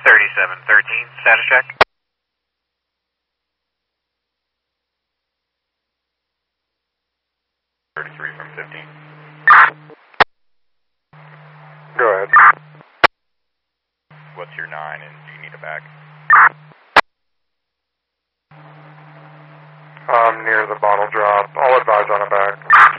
3713, status check. From 15. Go ahead. What's your 9 and do you need a bag? I'm near the bottle drop. I'll advise on a bag.